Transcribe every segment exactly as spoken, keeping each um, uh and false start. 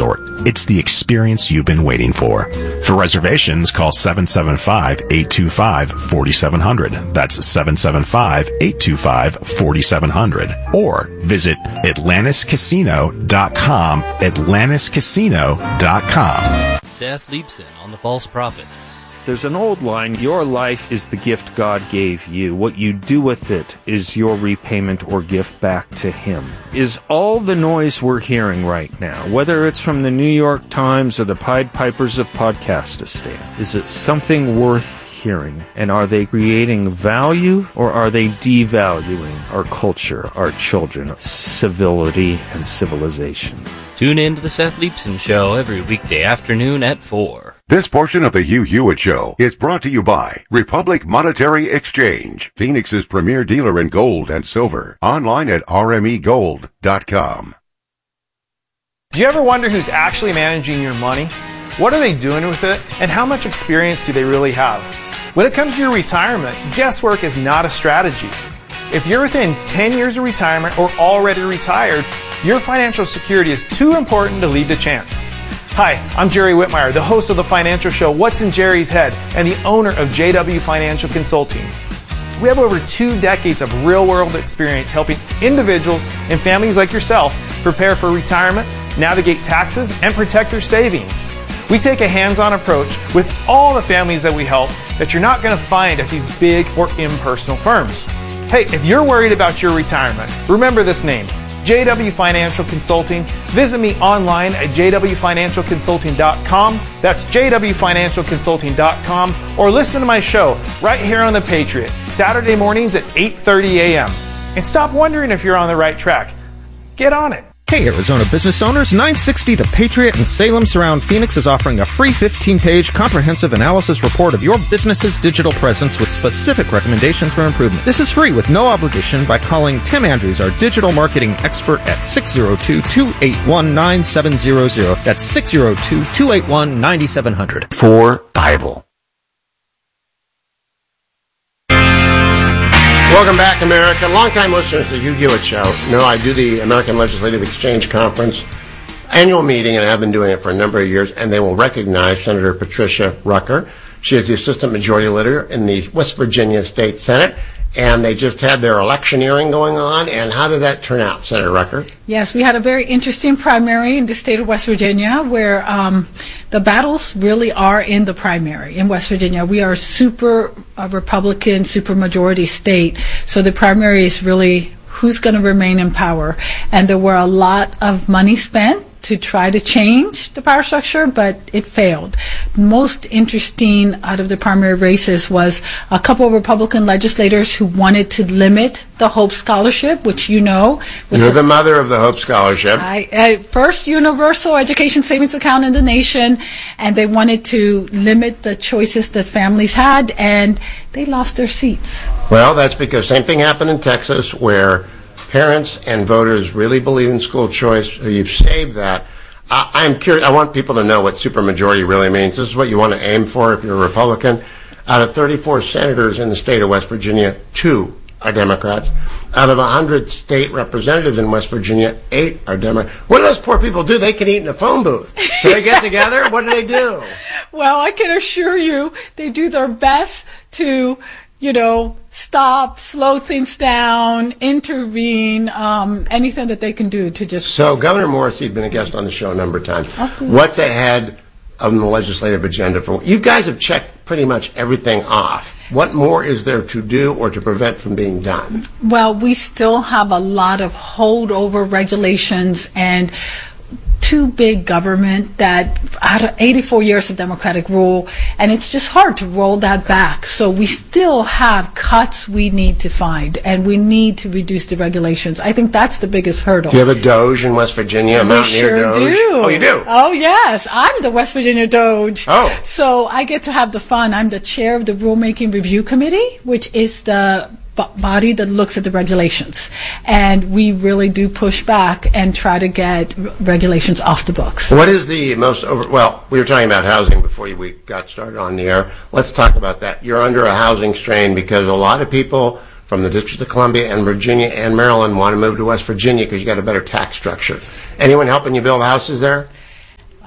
resort. It's the experience you've been waiting for. For reservations, call seven seven five, eight two five, four seven zero zero. That's seven seven five, eight two five, four seven zero zero. Or visit Atlantis Casino dot com, Atlantis Casino dot com. Seth Leibson on the False Prophets. There's an old line, your life is the gift God gave you. What you do with it is your repayment or gift back to Him. Is all the noise we're hearing right now, whether it's from the New York Times or the Pied Pipers of Podcastistan, is it something worth hearing? And are they creating value or are they devaluing our culture, our children, civility, and civilization? Tune in to the Seth Leibson Show every weekday afternoon at four. This portion of the Hugh Hewitt Show is brought to you by Republic Monetary Exchange, Phoenix's premier dealer in gold and silver. Online at r m e gold dot com. Do you ever wonder who's actually managing your money? What are they doing with it? And how much experience do they really have? When it comes to your retirement, guesswork is not a strategy. If you're within ten years of retirement or already retired, your financial security is too important to leave to chance. Hi, I'm Jerry Whitmire, the host of the financial show What's in Jerry's Head and the owner of J W Financial Consulting. We have over two decades of real-world experience helping individuals and families like yourself prepare for retirement, navigate taxes, and protect their savings. We take a hands-on approach with all the families that we help that you're not going to find at these big or impersonal firms. Hey, if you're worried about your retirement, remember this name, J W Financial Consulting. Visit me online at j w financial consulting dot com. That's j w financial consulting dot com. Or listen to my show right here on The Patriot, Saturday mornings at eight thirty a.m. And stop wondering if you're on the right track. Get on it. Hey, Arizona business owners, nine sixty The Patriot in Salem Surround Phoenix is offering a free fifteen-page comprehensive analysis report of your business's digital presence with specific recommendations for improvement. This is free with no obligation by calling Tim Andrews, our digital marketing expert, at six oh two, two eight one, nine seven zero zero. That's six oh two, two eight one, nine seven zero zero. For Bible. Welcome back, America. Longtime listeners to the Hugh Hewitt Show know I do the American Legislative Exchange Conference annual meeting, and I've been doing it for a number of years, and they will recognize Senator Patricia Rucker. She is the Assistant Majority Leader in the West Virginia State Senate, and they just had their electioneering going on. And how did that turn out, Senator Rucker? Yes, we had a very interesting primary in the state of West Virginia where um, the battles really are in the primary in West Virginia. We are a super uh, Republican, super majority state, so the primary is really who's going to remain in power. And there were a lot of money spent to try to change the power structure, but it failed. Most interesting out of the primary races was a couple of Republican legislators who wanted to limit the Hope Scholarship, which you know was You're the mother of the Hope Scholarship. I, I, first universal education savings account in the nation, and they wanted to limit the choices that families had, and they lost their seats. Well, that's because same thing happened in Texas, where parents and voters really believe in school choice, so you've saved that. I, I'm curious, I want people to know what supermajority really means. This is what you want to aim for if you're a Republican. Out of thirty-four senators in the state of West Virginia, two are Democrats. Out of one hundred state representatives in West Virginia, eight are Democrats. What do those poor people do? They can eat in a phone booth. Do they get together? What do they do? Well, I can assure you they do their best to, you know, stop, slow things down, intervene, um, anything that they can do to just... So Governor Morrisey has been a guest on the show a number of times. Okay. What's ahead of the legislative agenda? For you guys have checked pretty much everything off. What more is there to do or to prevent from being done? Well, we still have a lot of holdover regulations and too big government that out of eighty-four years of democratic rule, and it's just hard to roll that back. So we still have cuts we need to find, and we need to reduce the regulations. I think that's the biggest hurdle. Do you have a Doge in West Virginia, a we Mountaineer sure Doge? Do. Oh, you do? Oh, yes. I'm the West Virginia Doge. Oh. So I get to have the fun. I'm the chair of the Rulemaking Review Committee, which is the body that looks at the regulations, and we really do push back and try to get regulations off the books. What is the most over, well, we were talking about housing before we got started on the air. Let's talk about that. You're under a housing strain because a lot of people from the District of Columbia and Virginia and Maryland want to move to West Virginia because you got a better tax structure. Anyone helping you build houses there?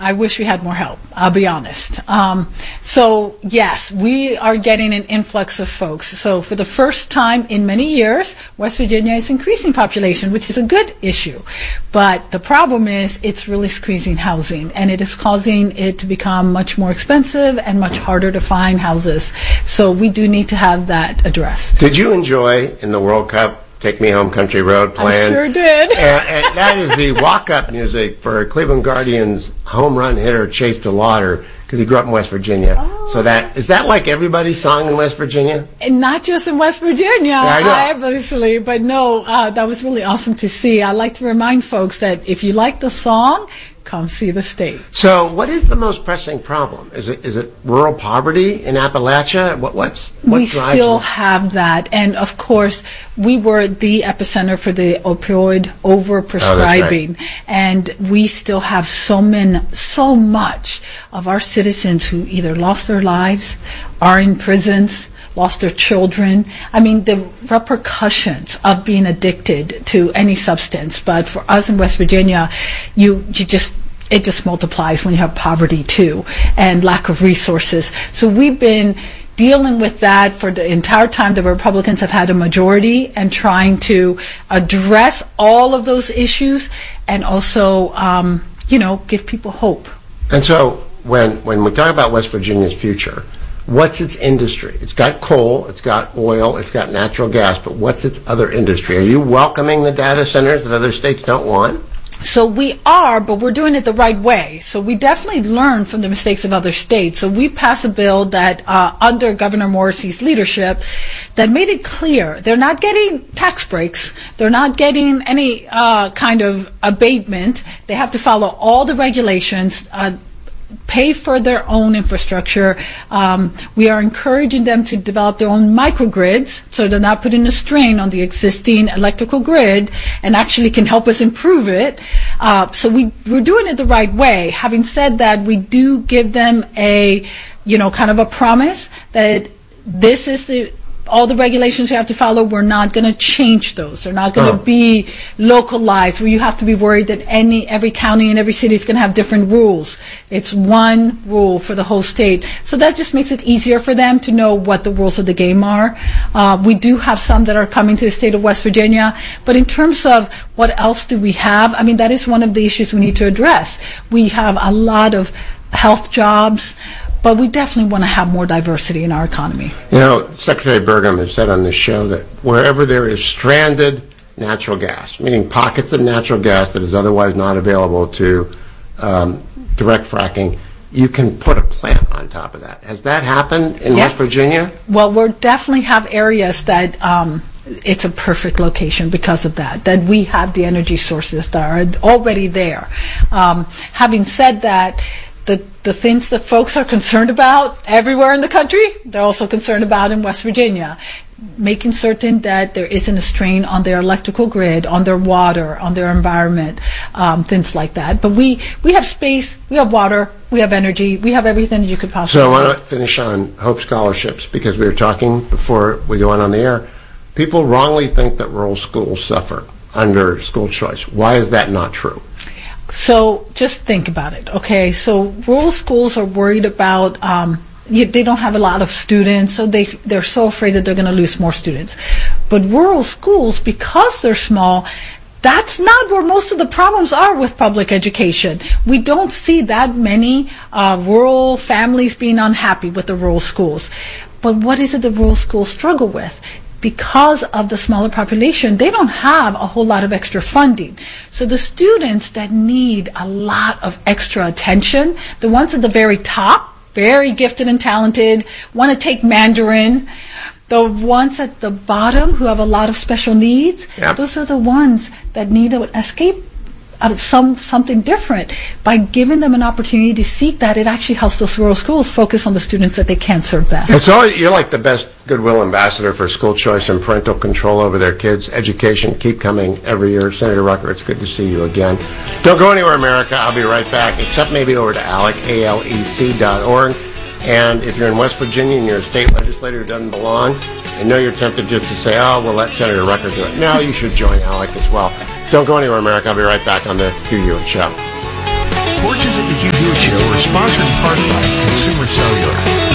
I wish we had more help, I'll be honest. Um, so, yes, we are getting an influx of folks. So for the first time in many years, West Virginia is increasing population, which is a good issue. But the problem is it's really squeezing housing, and it is causing it to become much more expensive and much harder to find houses. So we do need to have that addressed. Did you enjoy in the World Cup Take Me Home Country Road playing? I sure did. and, and that is the walk-up music for Cleveland Guardians home run hitter Chase DeLauder, because he grew up in West Virginia. Oh. So that is that like everybody's song in West Virginia? And not just in West Virginia, yeah, I know. obviously, but no, uh, that was really awesome to see. I like to remind folks that if you like the song, come see the state. So what is the most pressing problem? Is it is it rural poverty in Appalachia? What what's what we drives still it? have that, and of course we were the epicenter for the opioid overprescribing, oh, right. and we still have so many so much of our citizens who either lost their lives, are in prisons, lost their children. I mean, the repercussions of being addicted to any substance. But for us in West Virginia, you you just it just multiplies when you have poverty too and lack of resources. So we've been dealing with that for the entire time the Republicans have had a majority, and trying to address all of those issues and also, um, you know, give people hope. And so when when we talk about West Virginia's future, what's its industry? It's got coal, it's got oil, it's got natural gas, but what's its other industry? Are you welcoming the data centers that other states don't want? So we are, but we're doing it the right way. So we definitely learn from the mistakes of other states. So we passed a bill that, uh, under Governor Morrissey's leadership, that made it clear they're not getting tax breaks, they're not getting any uh, kind of abatement. They have to follow all the regulations, uh, pay for their own infrastructure. Um, we are encouraging them to develop their own microgrids, so they're not putting a strain on the existing electrical grid, and actually can help us improve it. Uh, so we, we're doing it the right way. Having said that, we do give them a, you know, kind of a promise that this is the all the regulations you have to follow. We're not going to change those. They're not going to oh. be localized where you have to be worried that any every county and every city is going to have different rules. It's one rule for the whole state. So that just makes it easier for them to know what the rules of the game are. Uh, we do have some that are coming to the state of West Virginia. But in terms of what else do we have, I mean, that is one of the issues we need to address. We have a lot of health jobs, but we definitely want to have more diversity in our economy. You know, Secretary Burgum has said on this show that wherever there is stranded natural gas, meaning pockets of natural gas that is otherwise not available to um, direct fracking, you can put a plant on top of that. Has that happened in Yes. West Virginia? Well, we definitely have areas that um, it's a perfect location because of that, that we have the energy sources that are already there. Um, having said that, The, the things that folks are concerned about everywhere in the country, they're also concerned about in West Virginia. Making certain that there isn't a strain on their electrical grid, on their water, on their environment, um, things like that. But we, we have space, we have water, we have energy, we have everything that you could possibly So I need. want to finish on Hope Scholarships, because we were talking before we go on on the air. People wrongly think that rural schools suffer under school choice. Why is that not true? So just think about it, okay? So rural schools are worried about, um, you, they don't have a lot of students, so they, they're so afraid that they're going to lose more students. But rural schools, because they're small, that's not where most of the problems are with public education. We don't see that many uh, rural families being unhappy with the rural schools. But what is it the rural schools struggle with? Because of the smaller population, they don't have a whole lot of extra funding. So the students that need a lot of extra attention, the ones at the very top, very gifted and talented, want to take Mandarin, the ones at the bottom who have a lot of special needs, Yep. those are the ones that need an escape out of some something different. By giving them an opportunity to seek that, it actually helps those rural schools focus on the students that they can serve best. It's all, you're like the best goodwill ambassador for school choice and parental control over their kids' education. Keep coming every year. Senator Rucker, it's good to see you again. Don't go anywhere, America. I'll be right back, except maybe over to ALEC, A L E C dot org. And if you're in West Virginia and you're a state legislator who doesn't belong, I know you're tempted just to say, oh, we'll let Senator Rucker do it. No, you should join ALEC as well. Don't go anywhere, America. I'll be right back on the Hugh Hewitt Show. Portions of the Hugh Hewitt Show are sponsored in part by Consumer Cellular.